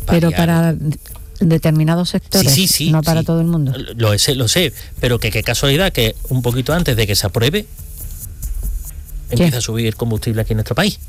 Pero para determinados sectores, sí, no para todo el mundo. Lo sé, pero qué casualidad que un poquito antes de que se apruebe empieza a subir el combustible aquí en nuestro país.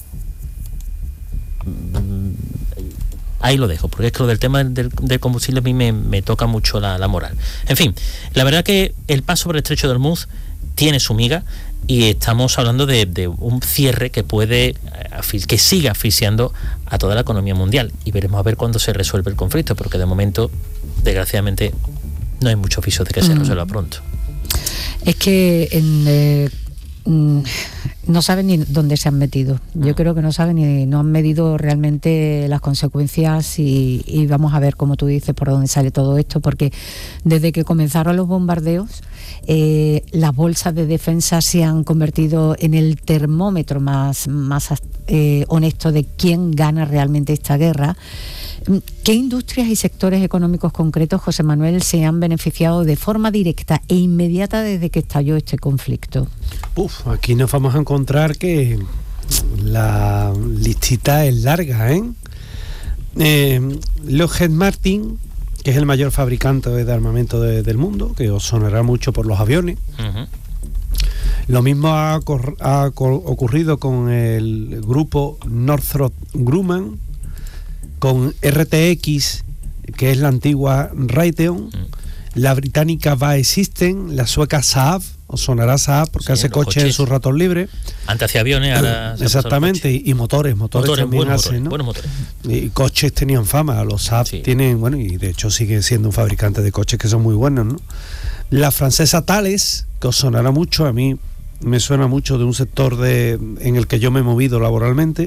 Ahí lo dejo, porque es que lo del tema del combustible a mí me toca mucho la moral. En fin, la verdad que el paso por el estrecho de Hormuz tiene su miga y estamos hablando de un cierre que que siga asfixiando a toda la economía mundial, y veremos a ver cuándo se resuelve el conflicto, porque de momento, desgraciadamente, no hay muchos visos de que se resuelva pronto. Es que no saben ni dónde se han metido. Yo creo que no saben ni no han medido realmente las consecuencias y vamos a ver, como tú dices, por dónde sale todo esto, porque desde que comenzaron los bombardeos, las bolsas de defensa se han convertido en el termómetro más honesto de quién gana realmente esta guerra. ¿Qué industrias y sectores económicos concretos, José Manuel, se han beneficiado de forma directa e inmediata desde que estalló este conflicto? Aquí nos vamos a encontrar que la listita es larga, Lockheed Martin, que es el mayor fabricante de armamento del mundo, que os sonará mucho por los aviones. Uh-huh. Lo mismo ha ocurrido con el grupo Northrop Grumman, con RTX, que es la antigua Raytheon, la británica BAE Systems, la sueca Saab, os sonará Saab porque hace coches en sus ratos libres. Antes hacía aviones, ahora exactamente, y motores también hacen, ¿no? Buenos motores. Y coches tenían fama, los Saab tienen, y de hecho sigue siendo un fabricante de coches que son muy buenos, ¿no? La francesa Thales, que os sonará mucho, a mí me suena mucho de un sector en el que yo me he movido laboralmente,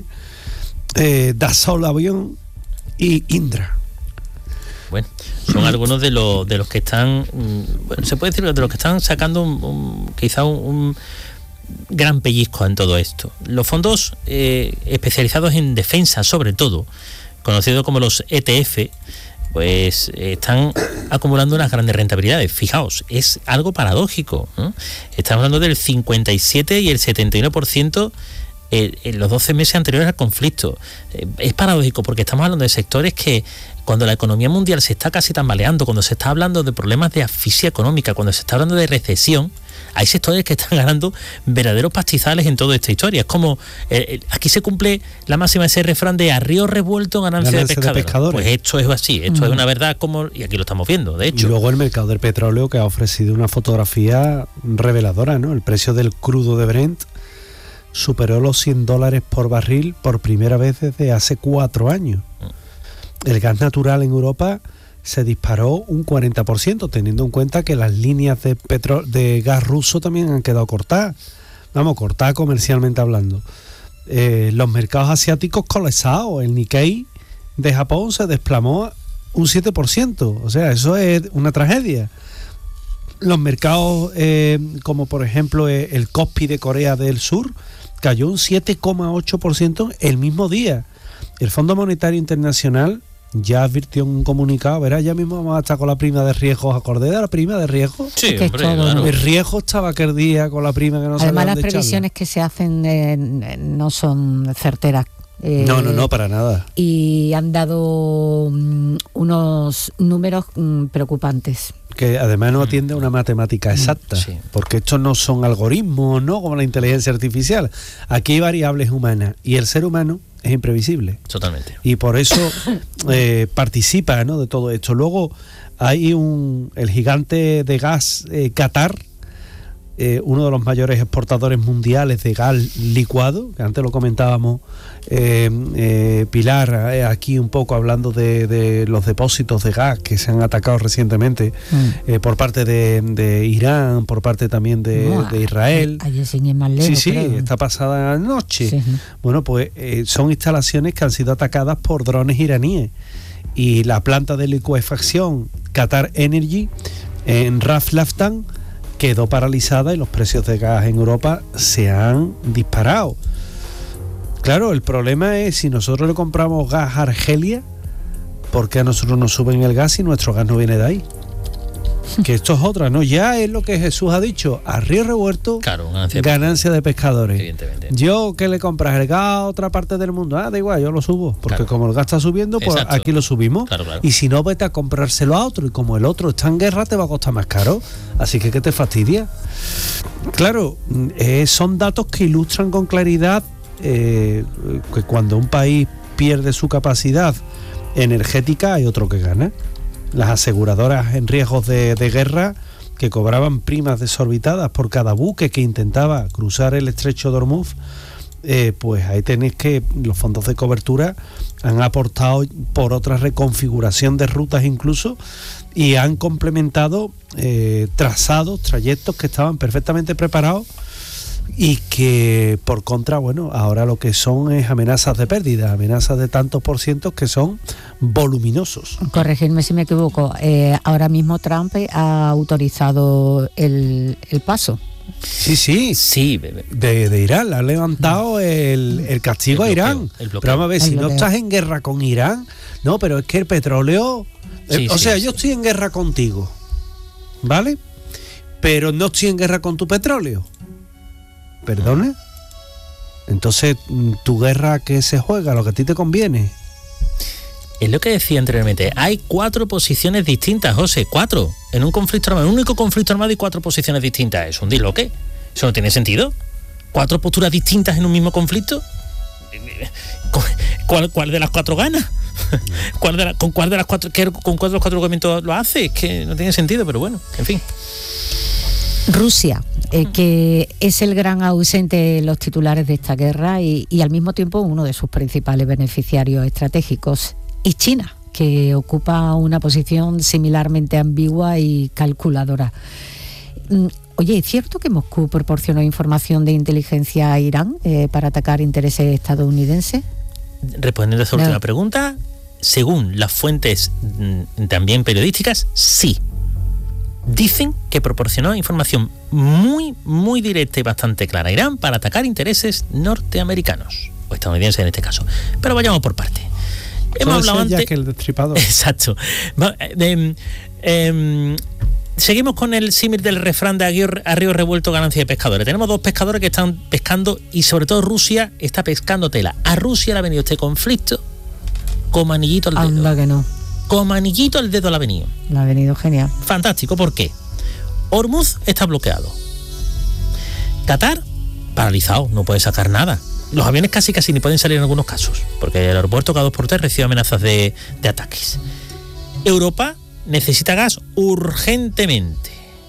Dassault Avión y Indra. Bueno, son algunos de los que están, se puede decir de los que están sacando quizá un gran pellizco en todo esto. Los fondos especializados en defensa, sobre todo, conocidos como los ETF, pues están acumulando unas grandes rentabilidades. Fijaos, es algo paradójico, ¿no? Estamos hablando del 57 y el 71% en los 12 meses anteriores al conflicto. Es paradójico porque estamos hablando de sectores que, cuando la economía mundial se está casi tambaleando, cuando se está hablando de problemas de asfixia económica, cuando se está hablando de recesión, hay sectores que están ganando verdaderos pastizales en toda esta historia. Es como, aquí se cumple la máxima de ese refrán de a río revuelto ganancia de pescadores. Pues esto es así, esto es una verdad y aquí lo estamos viendo, de hecho. Y luego el mercado del petróleo, que ha ofrecido una fotografía reveladora, ¿no? El precio del crudo de Brent superó los $100 por barril por primera vez desde hace 4 años. El gas natural en Europa se disparó un 40%, teniendo en cuenta que las líneas de gas ruso también han quedado cortadas. Cortadas comercialmente hablando. Los mercados asiáticos colapsados. El Nikkei de Japón se desplomó un 7%. O sea, eso es una tragedia. Los mercados, como por ejemplo el Kospi de Corea del Sur, cayó un 7,8% el mismo día. El Fondo Monetario Internacional ya advirtió en un comunicado, verá, ya mismo vamos a estar con la prima de riesgo. ¿Os acordáis de la prima de riesgo? Sí, hombre, claro. El riesgo estaba aquel día con la prima que no se además las previsiones que se hacen no son certeras. No, para nada. Y han dado unos números preocupantes. Que además no atiende a una matemática exacta, porque estos no son algoritmos, ¿no? Como la inteligencia artificial. Aquí hay variables humanas y el ser humano es imprevisible. Totalmente. Y por eso participa, ¿no?, de todo esto. Luego hay el gigante de gas Qatar, uno de los mayores exportadores mundiales de gas licuado, que antes lo comentábamos, Pilar, aquí un poco hablando de los depósitos de gas que se han atacado recientemente por parte de Irán, por parte también de Israel. Ayer sin ir más lejos, sí, esta pasada noche. Sí. Bueno, pues son instalaciones que han sido atacadas por drones iraníes. Y la planta de licuefacción Qatar Energy en Ras Laffan quedó paralizada y los precios de gas en Europa se han disparado. Claro, el problema es si nosotros le compramos gas a Argelia, ¿por qué a nosotros nos suben el gas si nuestro gas no viene de ahí? que esto es otra, ¿no? Ya es lo que Jesús ha dicho, a río revuelto, claro, ganancia de pescadores. Evidentemente. Yo, ¿qué le compras? ¿El gas a otra parte del mundo? Da igual, yo lo subo, porque claro, como el gas está subiendo, pues exacto, aquí lo subimos. Claro, claro. Y si no, vete a comprárselo a otro, y como el otro está en guerra, te va a costar más caro. Así que, ¿qué te fastidia? Claro, son datos que ilustran con claridad que cuando un país pierde su capacidad energética, hay otro que gana. Las aseguradoras en riesgos de guerra, que cobraban primas desorbitadas por cada buque que intentaba cruzar el estrecho de Hormuz, pues ahí tenéis que los fondos de cobertura han aportado por otra reconfiguración de rutas incluso, y han complementado trayectos que estaban perfectamente preparados y que por contra, bueno, ahora lo que son es amenazas de pérdida, amenazas de tantos por cientos que son voluminosos. Corregirme si me equivoco, ahora mismo Trump ha autorizado el paso. Sí. De Irán, le ha levantado el castigo a Irán. Pero vamos a ver, si no estás en guerra con Irán, no, pero es que el petróleo... yo estoy en guerra contigo, ¿vale? Pero no estoy en guerra con tu petróleo. ¿Perdone? Entonces, tu guerra, ¿qué se juega? Lo que a ti te conviene. Es lo que decía anteriormente. Hay 4 posiciones distintas, José. 4. En un conflicto armado. Un único conflicto armado y 4 posiciones distintas. ¿Es un disloque? ¿Eso no tiene sentido? 4 posturas distintas en un mismo conflicto. ¿Cuál de las 4 gana? ¿Con cuál de las 4? ¿Con cuál de los 4 argumentos lo hace? Es que no tiene sentido, pero bueno, en fin. Rusia, que es el gran ausente de los titulares de esta guerra y al mismo tiempo uno de sus principales beneficiarios estratégicos. Y China, que ocupa una posición similarmente ambigua y calculadora. Oye, ¿es cierto que Moscú proporcionó información de inteligencia a Irán para atacar intereses estadounidenses? Respondiendo a esa última pregunta, según las fuentes también periodísticas, sí. Dicen que proporcionó información muy, muy directa y bastante clara a Irán para atacar intereses norteamericanos, o estadounidenses en este caso. Pero vayamos por parte. Hemos hablado antes... que el destripador. Exacto. Seguimos con el símil del refrán de a río revuelto, ganancia de pescadores. Tenemos 2 pescadores que están pescando y sobre todo Rusia está pescando tela. A Rusia le ha venido este conflicto como anillito al dedo. Anda que no. Como anillito al dedo le ha venido. Le ha venido genial. Fantástico, ¿por qué? Hormuz está bloqueado. Qatar, paralizado, no puede sacar nada. Los aviones casi ni pueden salir en algunos casos, porque el aeropuerto cada 2x3 recibe amenazas de ataques. Europa necesita gas urgentemente.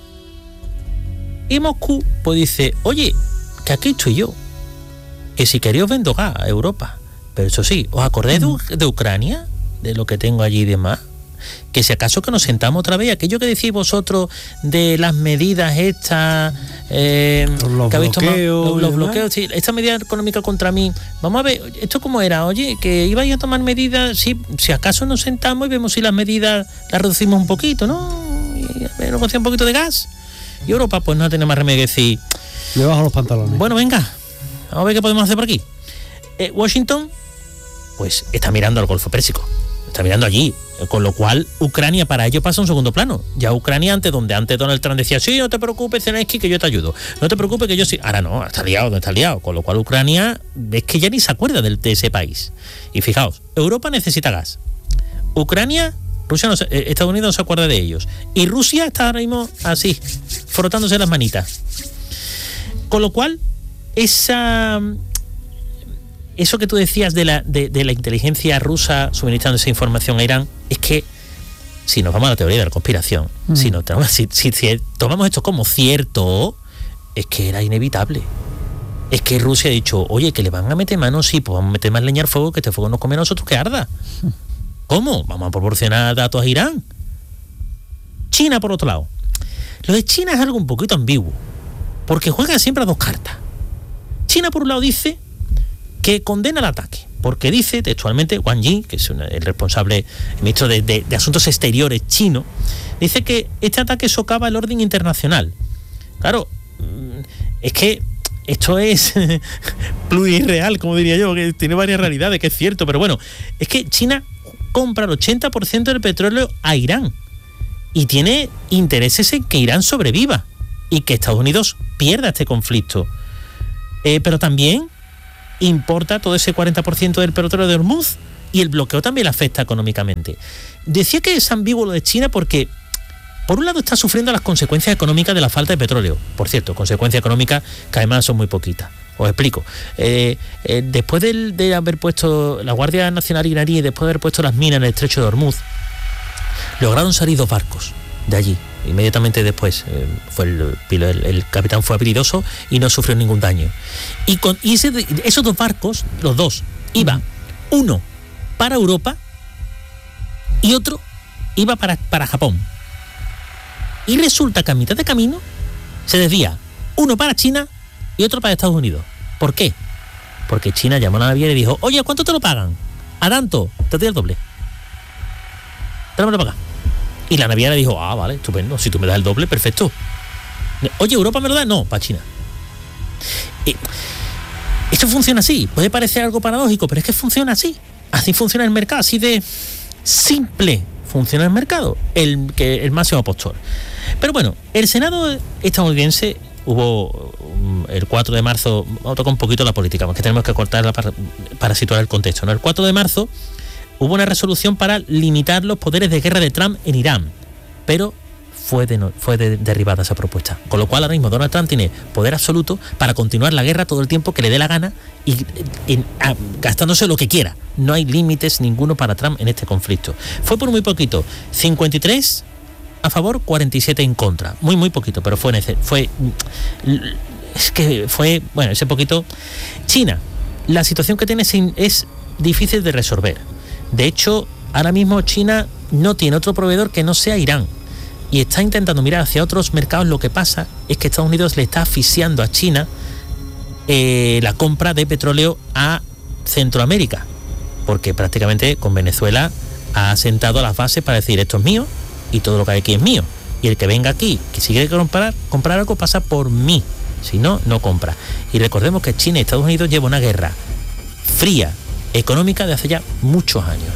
Y Moscú pues dice, oye, que aquí estoy yo, que si queréis os vendo gas a Europa. Pero eso sí, ¿os acordáis de Ucrania? De lo que tengo allí y demás. Que si acaso que nos sentamos otra vez, aquello que decís vosotros de las medidas estas, los que habéis bloqueos, tomado, los bloqueos, sí, esta medida económica contra mí, vamos a ver, ¿esto cómo era? Oye, que ibais a tomar medidas, sí, si acaso nos sentamos y vemos si las medidas las reducimos un poquito, ¿no? Y negociar un poquito de gas. Y Europa pues no tiene más remedio que decir, le bajo los pantalones. Bueno, venga, vamos a ver qué podemos hacer por aquí. Washington pues está mirando al Golfo Pérsico, está mirando allí, con lo cual Ucrania para ello pasa a un segundo plano. Ya Ucrania antes Donald Trump decía, sí, no te preocupes, Zelensky, que yo te ayudo, no te preocupes que yo sí, ahora no, está liado, con lo cual Ucrania es que ya ni se acuerda de ese país. Y fijaos, Europa necesita gas, Ucrania, Rusia no, Estados Unidos no se acuerda de ellos, y Rusia está ahora mismo así, frotándose las manitas, con lo cual eso que tú decías de la inteligencia rusa suministrando esa información a Irán, es que si nos vamos a la teoría de la conspiración, si tomamos esto como cierto, es que era inevitable. Es que Rusia ha dicho, oye, que le van a meter mano, sí, pues vamos a meter más leña al fuego, que este fuego nos come a nosotros, que arda. ¿Cómo? Vamos a proporcionar datos a Irán. China, por otro lado. Lo de China es algo un poquito ambiguo, porque juega siempre a 2 cartas. China, por un lado, dice que condena el ataque, porque dice textualmente Wang Yi, que es el responsable, el ministro de Asuntos Exteriores chino, dice que este ataque socava el orden internacional. Claro, es que esto es plurirreal, como diría yo, que tiene varias realidades, que es cierto, pero bueno, es que China compra el 80% del petróleo a Irán. y tiene intereses en que Irán sobreviva y que Estados Unidos pierda este conflicto. Pero también importa todo ese 40% del petróleo de Hormuz, y el bloqueo también le afecta económicamente. Decía que es ambiguo lo de China porque, por un lado, está sufriendo las consecuencias económicas de la falta de petróleo. Por cierto, consecuencias económicas que además son muy poquitas. Os explico. Después de haber puesto la Guardia Nacional iraní, después de haber puesto las minas en el estrecho de Hormuz, lograron salir 2 barcos de allí. Inmediatamente después el capitán fue habilidoso y no sufrió ningún daño. Y esos 2 barcos, los 2, iban uno para Europa y otro iba para Japón. Y resulta que a mitad de camino se desvía uno para China y otro para Estados Unidos. ¿Por qué? Porque China llamó a la naviera y dijo: oye, ¿cuánto te lo pagan? A tanto, te doy el doble. Tráemelo para acá. Y la naviera dijo: ah, vale, estupendo, si tú me das el doble, perfecto. Oye, ¿Europa me lo da? No, para China. Esto funciona así. Puede parecer algo paradójico, pero es que funciona así. Así funciona el mercado, así de simple funciona el mercado, el máximo postor. Pero bueno, el Senado estadounidense hubo el 4 de marzo, vamos a tocar un poquito la política, porque tenemos que cortarla para situar el contexto, ¿no? El 4 de marzo hubo una resolución para limitar los poderes de guerra de Trump en Irán, pero fue derribada esa propuesta. Con lo cual ahora mismo Donald Trump tiene poder absoluto para continuar la guerra todo el tiempo que le dé la gana y gastándose lo que quiera. No hay límites ninguno para Trump en este conflicto. Fue por muy poquito, 53 a favor, 47 en contra. Muy, muy poquito, pero fue ese poquito. China, la situación que tiene es difícil de resolver. De hecho, ahora mismo China no tiene otro proveedor que no sea Irán. Y está intentando mirar hacia otros mercados. Lo que pasa es que Estados Unidos le está asfixiando a China la compra de petróleo a Centroamérica, porque prácticamente con Venezuela ha sentado las bases para decir: esto es mío y todo lo que hay aquí es mío, y el que venga aquí, que si quiere comprar algo, pasa por mí, si no, no compra. Y recordemos que China y Estados Unidos llevan una guerra fría, económica, de hace ya muchos años,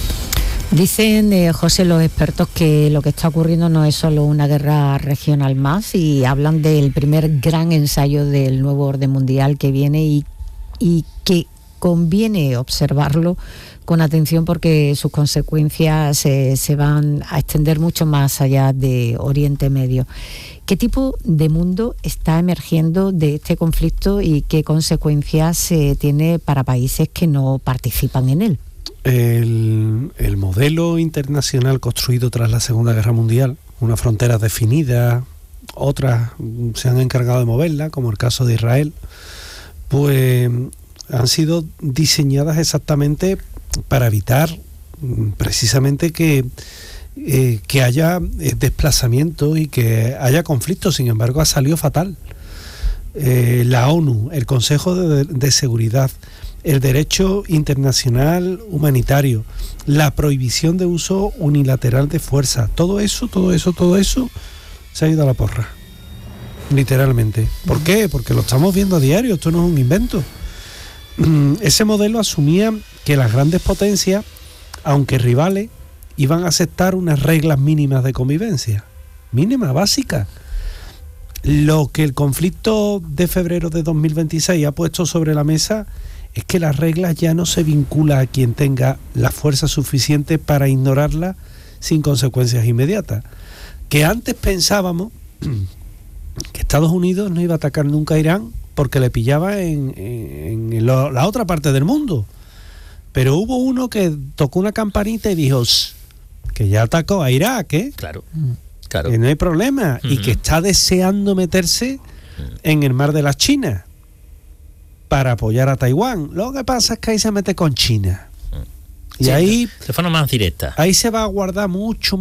Dicen, José, los expertos que lo que está ocurriendo no es solo una guerra regional más, y hablan del primer gran ensayo del nuevo orden mundial que viene y que conviene observarlo con atención porque sus consecuencias se van a extender mucho más allá de Oriente Medio. ¿Qué tipo de mundo está emergiendo de este conflicto y qué consecuencias tiene para países que no participan en él? El modelo internacional construido tras la Segunda Guerra Mundial, unas fronteras definidas, otras se han encargado de moverla, como el caso de Israel, pues han sido diseñadas exactamente para evitar precisamente que haya desplazamiento y que haya conflictos. Sin embargo, ha salido fatal. La ONU, el Consejo de Seguridad, el derecho internacional humanitario, la prohibición de uso unilateral de fuerza, todo eso se ha ido a la porra, literalmente. ¿Por qué? Porque lo estamos viendo a diario, esto no es un invento. Ese modelo asumía que las grandes potencias, aunque rivales, iban a aceptar unas reglas mínimas de convivencia, mínimas, básicas. Lo que el conflicto de febrero de 2026 ha puesto sobre la mesa es que las reglas ya no se vinculan a quien tenga la fuerza suficiente para ignorarlas sin consecuencias inmediatas. Que antes pensábamos que Estados Unidos no iba a atacar nunca a Irán porque le pillaba en la otra parte del mundo. Pero hubo uno que tocó una campanita y dijo que ya atacó a Irak, ¿eh? Claro. Que no hay problema, y que está deseando meterse en el mar de la China para apoyar a Taiwán. Lo que pasa es que ahí se mete con China. Y sí, ahí, de forma más directa, ahí se va a guardar mucho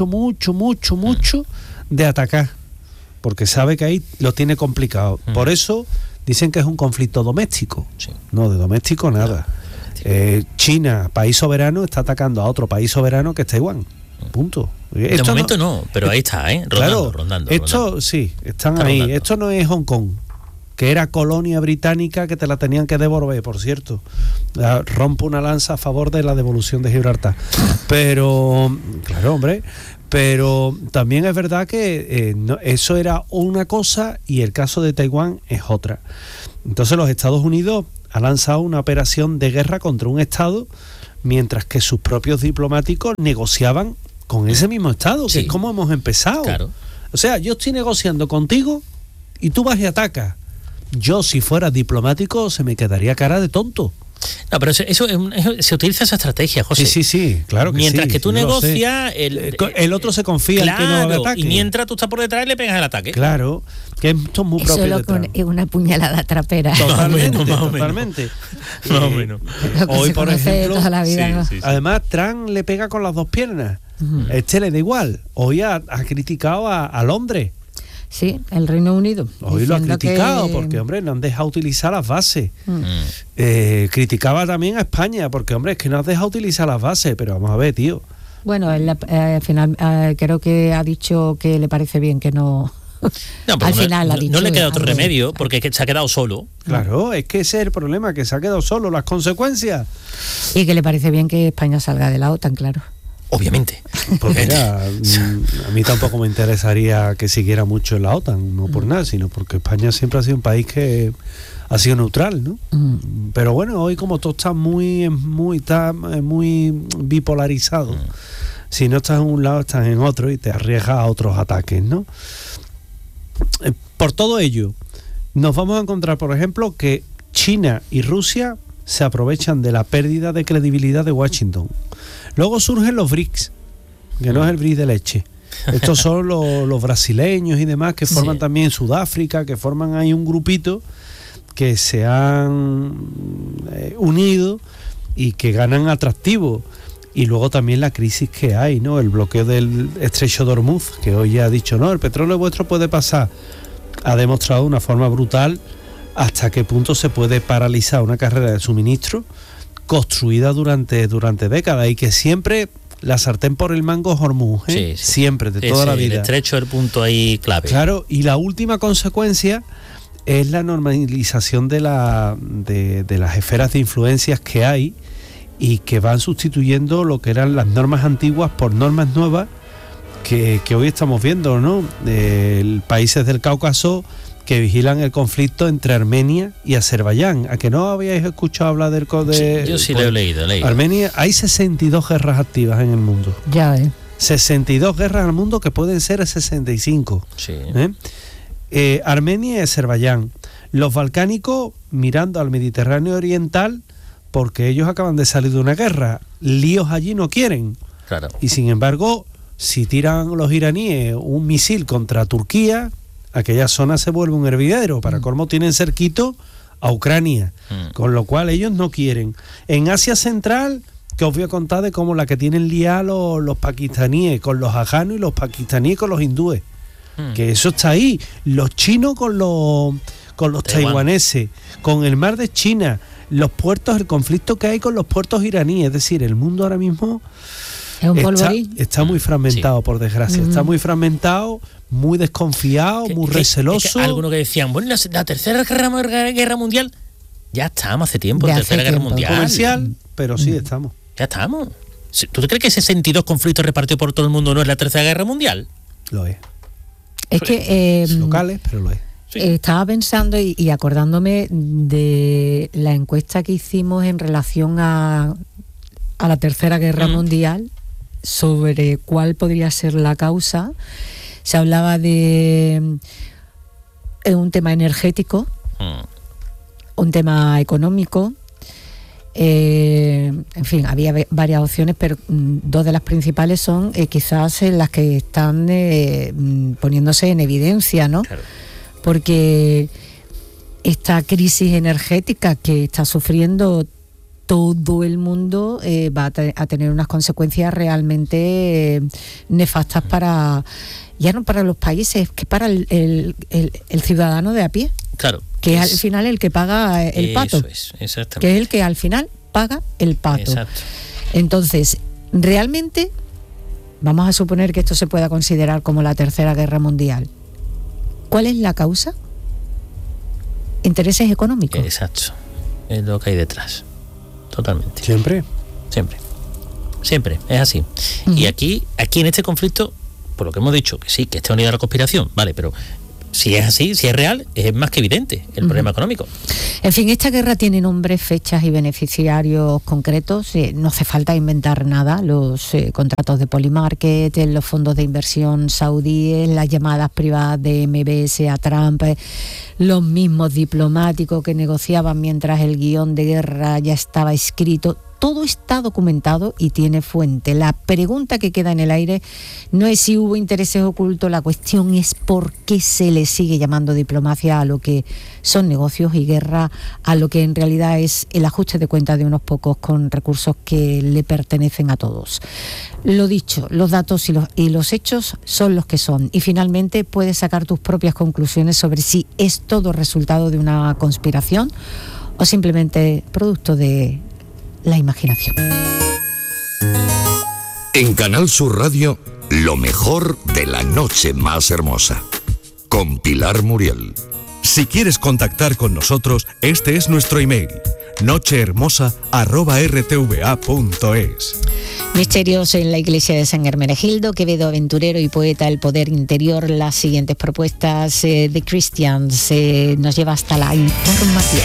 de atacar, porque sabe que ahí lo tiene complicado. Por eso dicen que es un conflicto doméstico. Sí. No, de doméstico nada. China, país soberano, está atacando a otro país soberano que es Taiwán. Punto. De momento no, pero ahí está, rondando. Sí, están ahí. Rondando. Esto no es Hong Kong, que era colonia británica que te la tenían que devolver, por cierto. Rompo una lanza a favor de la devolución de Gibraltar. Pero, claro, hombre, Pero también es verdad que eso era una cosa y el caso de Taiwán es otra. Entonces los Estados Unidos han lanzado una operación de guerra contra un Estado, mientras que sus propios diplomáticos negociaban con ese mismo Estado, que es como hemos empezado. Claro. O sea, yo estoy negociando contigo y tú vas y atacas. Yo, si fuera diplomático, se me quedaría cara de tonto. No, pero eso se utiliza esa estrategia, José. Sí, claro que mientras sí. que tú negocias, el otro se confía en que no va a ataque. Y mientras tú estás por detrás le pegas el ataque. Claro, que esto es muy propio de Trump. Es una puñalada trapera. Totalmente. Más o menos. Hoy, por ejemplo, toda la vida, ¿no? Además, Trump le pega con las dos piernas. Este le da igual. Hoy ha criticado a Londres. Sí, el Reino Unido. Hoy lo ha criticado porque, hombre, no han dejado utilizar las bases. Criticaba también a España porque, hombre, es que no has dejado utilizar las bases. Pero vamos a ver, tío. Bueno, al final creo que ha dicho que le parece bien que no... Al final ha dicho, no le queda otro remedio porque es que se ha quedado solo. Claro, es que ese es el problema, que se ha quedado solo. Las consecuencias. Y que le parece bien que España salga de la OTAN, claro. Obviamente. Pues mira, a mí tampoco me interesaría que siguiera mucho en la OTAN, no por nada, sino porque España siempre ha sido un país que ha sido neutral, ¿no? Pero bueno, hoy como todo está muy bipolarizado, si no estás en un lado, estás en otro y te arriesgas a otros ataques, ¿no? Por todo ello, nos vamos a encontrar, por ejemplo, que China y Rusia se aprovechan de la pérdida de credibilidad de Washington. Luego surgen los BRICS, que no es el BRICS de leche. Estos son los brasileños y demás que forman también Sudáfrica, que forman ahí un grupito que se han unido y que ganan atractivo. Y luego también la crisis que hay, ¿no? El bloqueo del estrecho de Hormuz, que hoy ya ha dicho, no, el petróleo vuestro puede pasar. Ha demostrado de una forma brutal hasta qué punto se puede paralizar una carrera de suministro construida durante décadas, y que siempre la sartén por el mango es Hormuz, siempre, de toda la vida. El estrecho es el punto ahí clave. Claro, y la última consecuencia es la normalización de las esferas de influencias que hay y que van sustituyendo lo que eran las normas antiguas por normas nuevas que hoy estamos viendo, ¿no? Países del Cáucaso que vigilan el conflicto entre Armenia y Azerbaiyán. ¿A que no habíais escuchado hablar del yo sí lo he leído. Armenia? Hay 62 guerras activas en el mundo. Ya, 62 guerras en el mundo que pueden ser 65. Sí. Armenia y Azerbaiyán. Los balcánicos mirando al Mediterráneo oriental porque ellos acaban de salir de una guerra. Líos allí no quieren. Claro. Y sin embargo, si tiran los iraníes un misil contra Turquía, aquella zona se vuelve un hervidero. Para colmo tienen cerquito a Ucrania, con lo cual ellos no quieren. En Asia Central, que os voy a contar de cómo la que tienen liados los pakistaníes con los afganos y los pakistaníes con los hindúes, que eso está ahí. Los chinos con los taiwaneses, con el mar de China, los puertos, el conflicto que hay con los puertos iraníes. Es decir, el mundo ahora mismo es un polvorín. Está muy fragmentado, por desgracia. Está muy fragmentado, muy desconfiado, muy receloso. Algunos que decían, bueno, la tercera guerra mundial, ya estamos hace tiempo, la tercera guerra mundial. Comercial, pero sí estamos. Ya estamos. ¿Tú te crees que 62 conflictos repartidos por todo el mundo no es la tercera guerra mundial? Lo es. Es que... locales, pero lo es. Sí. Estaba pensando y acordándome de la encuesta que hicimos en relación a la tercera guerra mundial, sobre cuál podría ser la causa. Se hablaba de un tema energético, un tema económico, en fin, había varias opciones, pero dos de las principales son quizás las que están poniéndose en evidencia, ¿no? Claro. Porque esta crisis energética que está sufriendo todo el mundo va a tener unas consecuencias realmente nefastas para, ya no para los países, que para el ciudadano de a pie. Claro. Que es al final el que paga el pato. Eso es, exactamente. Que es el que al final paga el pato. Exacto. Entonces, realmente, vamos a suponer que esto se pueda considerar como la tercera guerra mundial. ¿Cuál es la causa? Intereses económicos. Exacto. Es lo que hay detrás. Totalmente. Siempre. siempre, es así. Y aquí en este conflicto, por lo que hemos dicho, que sí, que está unida a la conspiración, vale, pero si es así, si es real, es más que evidente el problema económico. En fin, esta guerra tiene nombres, fechas y beneficiarios concretos. No hace falta inventar nada. Los contratos de Polymarket, los fondos de inversión saudíes, las llamadas privadas de MBS a Trump, los mismos diplomáticos que negociaban mientras el guión de guerra ya estaba escrito. Todo está documentado y tiene fuente. La pregunta que queda en el aire no es si hubo intereses ocultos, la cuestión es por qué se le sigue llamando diplomacia a lo que son negocios y guerra a lo que en realidad es el ajuste de cuentas de unos pocos con recursos que le pertenecen a todos. Lo dicho, los datos y los hechos son los que son. Y finalmente puedes sacar tus propias conclusiones sobre si es todo resultado de una conspiración o simplemente producto de la imaginación. En Canal Sur Radio, lo mejor de la noche más hermosa. Con Pilar Muriel. Si quieres contactar con nosotros, este es nuestro email: nochehermosa@rtva.es. Misterios en la iglesia de San Hermenegildo. Quevedo, aventurero y poeta, el poder interior. Las siguientes propuestas de Christians nos lleva hasta la información.